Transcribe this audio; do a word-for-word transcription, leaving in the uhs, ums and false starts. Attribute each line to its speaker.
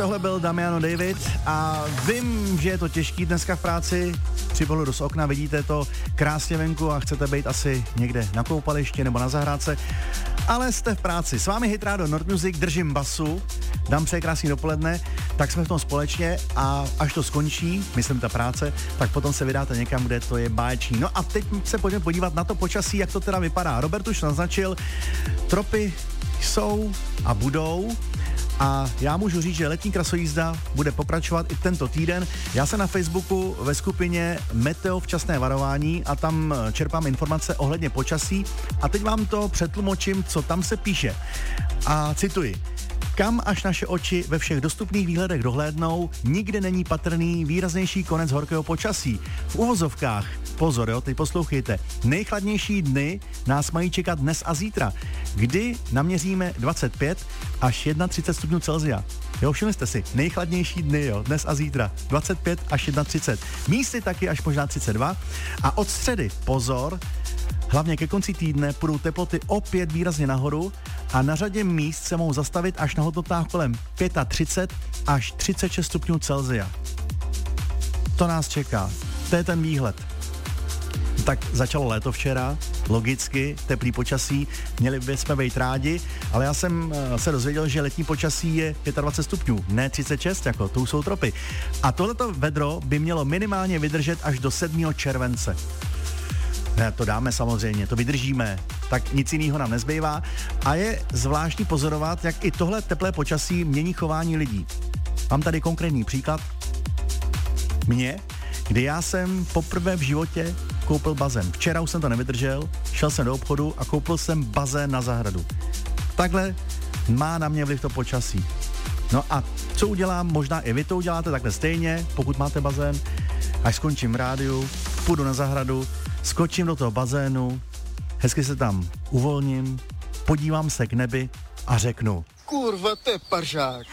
Speaker 1: Tohle byl Damiano David a vím, že je to těžký dneska v práci. Při pohledu z okna vidíte to krásně venku a chcete být asi někde na koupališti nebo na zahrádce, ale jste v práci. S vámi Hit Radio Nord Music, držím basu, dám přeji krásný dopoledne, tak jsme v tom společně a až to skončí, myslím ta práce, tak potom se vydáte někam, kde to je báječný. No a teď se pojďme podívat na to počasí, jak to teda vypadá. Robert už naznačil, tropy jsou a budou. A já můžu říct, že letní krasojízda bude pokračovat i tento týden. Já jsem na Facebooku ve skupině Meteo včasné varování a tam čerpám informace ohledně počasí a teď vám to přetlumočím, co tam se píše. A cituji. Kam až naše oči ve všech dostupných výhledech dohlédnou, nikde není patrný výraznější konec horkého počasí. V uvozovkách, pozor jo, teď poslouchejte, nejchladnější dny nás mají čekat dnes a zítra, kdy naměříme dvacet pět až třicet jedna stupňů Celsia. Jo, všimli jste si, nejchladnější dny, jo, dnes a zítra, dvacet pět až třicet jedna. Místy taky až možná třicet dva. A od středy, pozor, hlavně ke konci týdne půjdou teploty opět výrazně nahoru a na řadě míst se mohou zastavit až na hodnotách kolem třicet pět až třicet šest stupňů Celsia. To nás čeká. To je ten výhled. Tak začalo léto včera, logicky, teplý počasí, měli bychom být rádi, ale já jsem se dozvěděl, že letní počasí je dvacet pět stupňů, ne třicet šest, jako to jsou tropy. A tohleto vedro by mělo minimálně vydržet až do sedmého července. Ne, to dáme samozřejmě, to vydržíme, tak nic jiného nám nezbývá a je zvláštní pozorovat, jak i tohle teplé počasí mění chování lidí. Mám tady konkrétní příklad. Mně, kdy já jsem poprvé v životě koupil bazén. Včera už jsem to nevydržel, šel jsem do obchodu a koupil jsem bazén na zahradu. Takhle má na mě vliv to počasí. No a co udělám, možná i vy to uděláte takhle stejně, pokud máte bazén, až skončím v rádiu, půjdu na zahradu, skočím do toho bazénu, hezky se tam uvolním, podívám se k nebi a řeknu:
Speaker 2: Kurva, to je pařák.